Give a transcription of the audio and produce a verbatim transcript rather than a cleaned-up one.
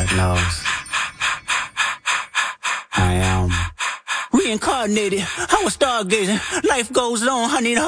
Lord knows. I am reincarnated. I was stargazing. Life goes on. I need a